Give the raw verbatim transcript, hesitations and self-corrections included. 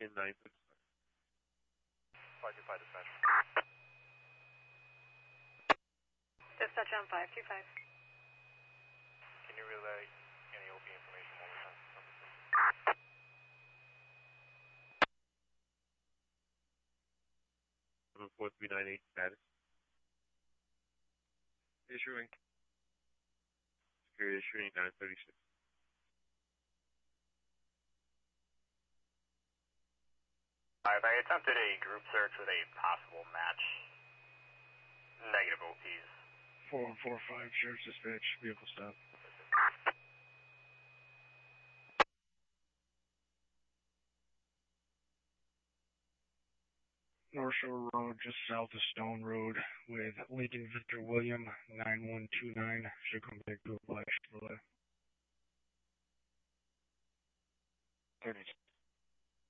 Lincoln nine six five. five two five dispatch. Dispatch on five two five. Can you relay any O P information one more time? seven four three nine eight status. Issuing. Security issuing nine thirty-six. Alright, I attempted a group search with a possible match. Negative O Ps. four one four five, Sheriff's Dispatch, vehicle stop. North Shore Road, just south of Stone Road, with Lincoln Victor William, nine one two nine, should come back to a black Chevrolet. thirty